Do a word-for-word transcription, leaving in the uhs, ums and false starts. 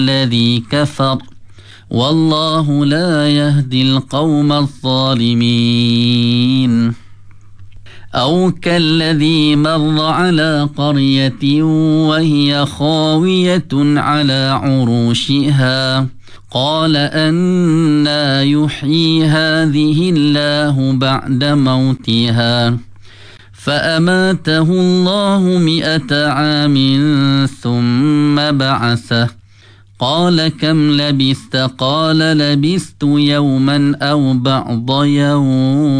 الذي كفر والله لا يهدي القوم الظالمين. أو كالذي مر على قرية وهي خاوية على عروشها قال أنى يحيي هذه الله بعد موتها فأماته الله مئة عام ثم بعثه قال كم لبثت؟ قال لبثت يوما أو بعض يوم